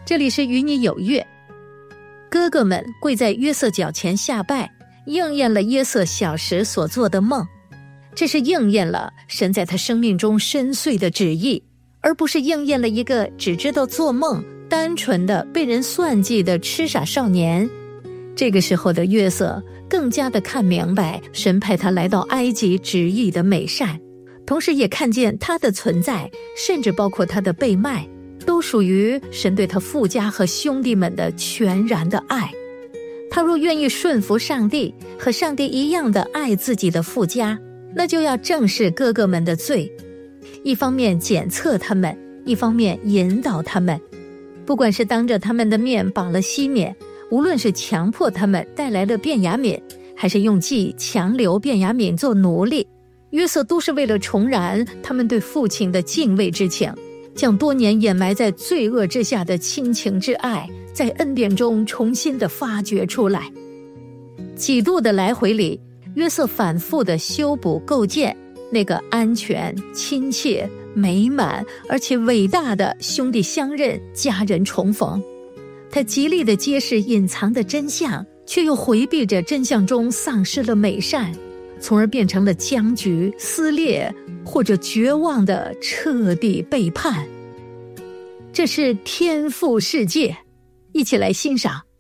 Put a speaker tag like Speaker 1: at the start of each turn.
Speaker 1: 这里是与你有约。哥哥们跪在约瑟脚前下拜，应验了约瑟小时所做的梦。这是应验了神在他生命中深邃的旨意，而不是应验了一个只知道做梦、单纯的被人算计的痴傻少年。这个时候的约瑟更加的看明白神派他来到埃及旨意的美善，同时也看见他的存在，甚至包括他的被卖，都属于神对他父家和兄弟们的全然的爱。他若愿意顺服上帝，和上帝一样的爱自己的父家，那就要正视哥哥们的罪，一方面检测他们，一方面引导他们。不管是当着他们的面绑了西缅，无论是强迫他们带来了便雅悯，还是用计强留便雅悯做奴隶，约瑟都是为了重燃他们对父亲的敬畏之情，将多年掩埋在罪恶之下的亲情之爱，在恩典中重新的发掘出来。几度的来回里，约瑟反复的修补构建那个安全、亲切、美满而且伟大的兄弟相认、家人重逢。他极力的揭示隐藏的真相，却又回避着真相中丧失了美善，从而变成了僵局、撕裂或者绝望的彻底背叛。这是天赋世界，一起来欣赏。